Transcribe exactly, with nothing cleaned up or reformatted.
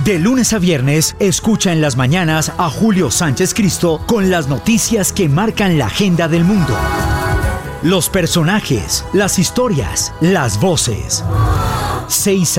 De lunes a viernes, escucha en las mañanas a Julio Sánchez Cristo con las noticias que marcan la agenda del mundo. Los personajes, las historias, las voces. Seis